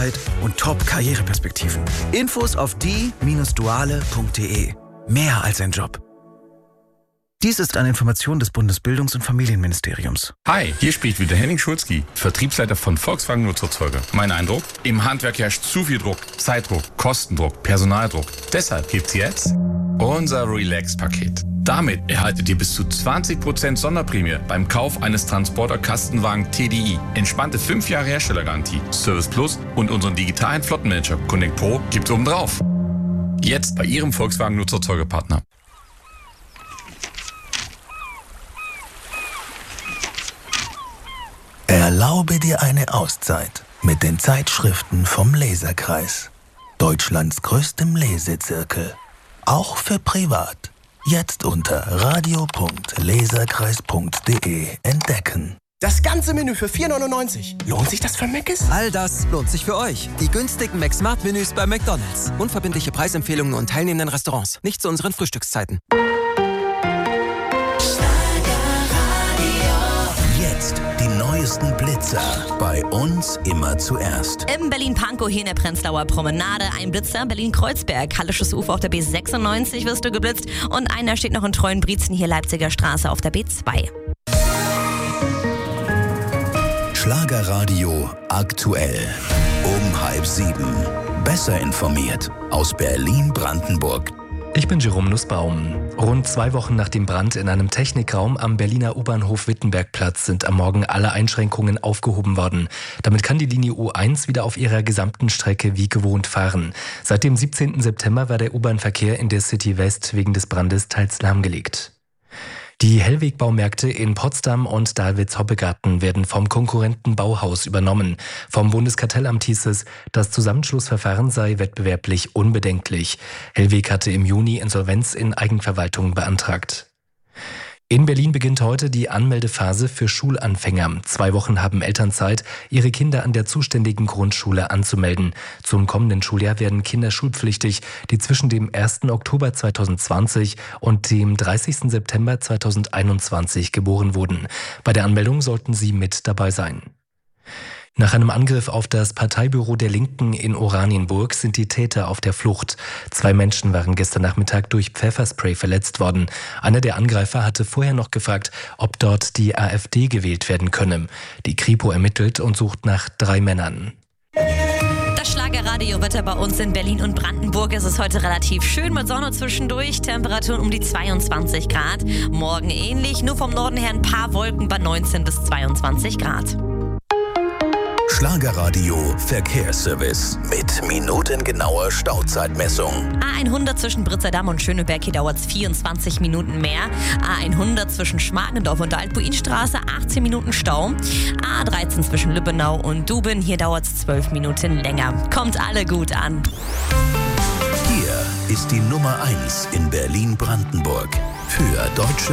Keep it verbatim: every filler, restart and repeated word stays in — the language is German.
Sicherheit und Top-Karriereperspektiven. Infos auf die Bindestrich duale Punkt de. Mehr als ein Job. Dies ist eine Information des Bundesbildungs- und Familienministeriums. Hi, hier spricht wieder Henning Schulzki, Vertriebsleiter von Volkswagen Nutzerzeuger. Mein Eindruck? Im Handwerk herrscht zu viel Druck, Zeitdruck, Kostendruck, Personaldruck. Deshalb gibt's jetzt unser Relax-Paket. Damit erhaltet ihr bis zu zwanzig Prozent Sonderprämie beim Kauf eines Transporter-Kastenwagen T D I. Entspannte fünf Jahre Herstellergarantie, Service Plus und unseren digitalen Flottenmanager Connect Pro gibt's obendrauf. Jetzt bei Ihrem Volkswagen Nutzerzeugerpartner. Erlaube dir eine Auszeit mit den Zeitschriften vom Leserkreis. Deutschlands größtem Lesezirkel. Auch für privat. Jetzt unter radio punkt leserkreis punkt de entdecken. Das ganze Menü für vier neunundneunzig. Lohnt sich das für Mc's? All das lohnt sich für euch. Die günstigen McSmart-Menüs bei McDonald's. Unverbindliche Preisempfehlungen und teilnehmenden Restaurants. Nicht zu unseren Frühstückszeiten. Jetzt die neuesten Blitzer. Bei uns immer zuerst. Im Berlin-Pankow hier in der Prenzlauer Promenade ein Blitzer. Berlin-Kreuzberg, Hallisches Ufer auf der B sechsundneunzig wirst du geblitzt. Und einer steht noch in Treuenbrietzen hier Leipziger Straße auf der B zwei. Schlagerradio aktuell. Um halb sieben. Besser informiert aus Berlin-Brandenburg. Ich bin Jerome Nussbaum. Rund zwei Wochen nach dem Brand in einem Technikraum am Berliner U-Bahnhof Wittenbergplatz sind am Morgen alle Einschränkungen aufgehoben worden. Damit kann die Linie U eins wieder auf ihrer gesamten Strecke wie gewohnt fahren. Seit dem siebzehnten September war der U-Bahn-Verkehr in der City West wegen des Brandes teils lahmgelegt. Die Hellweg-Baumärkte in Potsdam und Dahlwitz-Hoppegarten werden vom Konkurrenten Bauhaus übernommen. Vom Bundeskartellamt hieß es, das Zusammenschlussverfahren sei wettbewerblich unbedenklich. Hellweg hatte im Juni Insolvenz in Eigenverwaltung beantragt. In Berlin beginnt heute die Anmeldephase für Schulanfänger. Zwei Wochen haben Eltern Zeit, ihre Kinder an der zuständigen Grundschule anzumelden. Zum kommenden Schuljahr werden Kinder schulpflichtig, die zwischen dem ersten Oktober zweitausendzwanzig und dem dreißigsten September zweitausendeinundzwanzig geboren wurden. Bei der Anmeldung sollten sie mit dabei sein. Nach einem Angriff auf das Parteibüro der Linken in Oranienburg sind die Täter auf der Flucht. Zwei Menschen waren gestern Nachmittag durch Pfefferspray verletzt worden. Einer der Angreifer hatte vorher noch gefragt, ob dort die AfD gewählt werden könne. Die Kripo ermittelt und sucht nach drei Männern. Das Schlagerradio-Wetter bei uns in Berlin und Brandenburg. Es ist heute relativ schön mit Sonne zwischendurch. Temperaturen um die zweiundzwanzig Grad. Morgen ähnlich, nur vom Norden her ein paar Wolken bei neunzehn bis zweiundzwanzig Grad. Schlagerradio Verkehrsservice mit minutengenauer Stauzeitmessung. A hundert zwischen Britzerdamm und Schöneberg, hier dauert es vierundzwanzig Minuten mehr. A hundert zwischen Schmargendorf und der Altbuinstraße, achtzehn Minuten Stau. A dreizehn zwischen Lübbenau und Duben, hier dauert es zwölf Minuten länger. Kommt alle gut an. Hier ist die Nummer eins in Berlin-Brandenburg. Für deutsche